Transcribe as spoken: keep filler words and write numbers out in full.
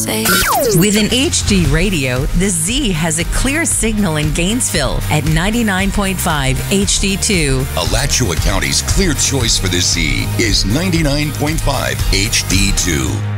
say. With an H D radio, the Z has a clear signal in Gainesville at ninety-nine point five H D two. Alachua County's clear choice for the Z is ninety-nine point five H D two.